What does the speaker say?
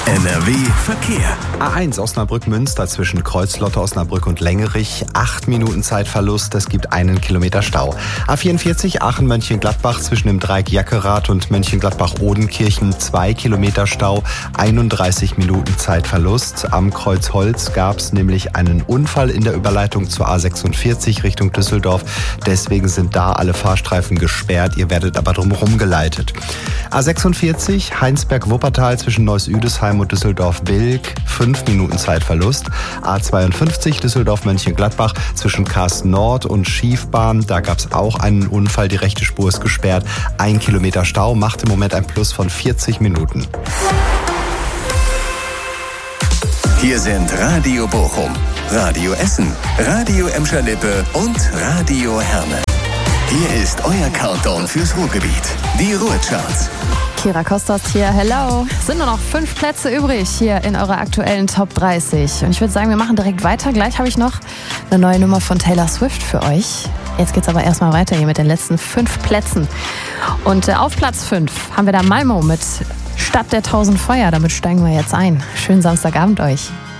NRW Verkehr. A1 Osnabrück-Münster zwischen Kreuzlotte, Osnabrück und Lengerich. 8 Minuten Zeitverlust, es gibt 1 Kilometer Stau. A44 Aachen-Mönchengladbach zwischen dem Dreieck Jackerath und Mönchengladbach-Odenkirchen. 2 Kilometer Stau, 31 Minuten Zeitverlust. Am Kreuz Holz gab es nämlich einen Unfall in der Überleitung zur A46 Richtung Düsseldorf. Deswegen sind da alle Fahrstreifen gesperrt. Ihr werdet aber drumherum geleitet. A46 Heinsberg-Wuppertal zwischen Neuss-Üdesheim und Düsseldorf-Bilk. 5 Minuten Zeitverlust. A52 Düsseldorf-Mönchengladbach zwischen Karsten Nord und Schiefbahn. Da gab es auch einen Unfall. Die rechte Spur ist gesperrt. 1 Kilometer Stau macht im Moment ein Plus von 40 Minuten. Hier sind Radio Bochum, Radio Essen, Radio Emscher-Lippe und Radio Herne. Hier ist euer Countdown fürs Ruhrgebiet. Die Ruhrcharts. Kira Kostas hier, hello. Sind nur noch 5 Plätze übrig hier in eurer aktuellen Top 30. Und ich würde sagen, wir machen direkt weiter. Gleich habe ich noch eine neue Nummer von Taylor Swift für euch. Jetzt geht's aber erstmal weiter hier mit den letzten 5 Plätzen. Und auf Platz 5 haben wir da Malmo mit Stadt der 1000 Feuer. Damit steigen wir jetzt ein. Schönen Samstagabend euch.